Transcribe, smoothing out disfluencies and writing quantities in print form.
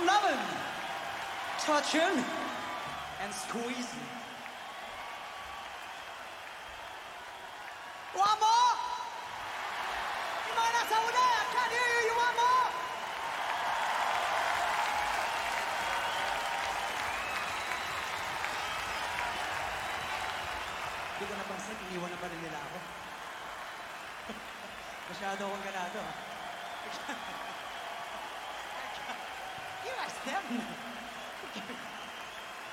loving, touching, and squeezing. One more! Yung mga nasa una, I can't hear you, you want more? Hindi ko napansin, iniwan na ba rin nila ako? Masyado akong ganado, ha? You ask them.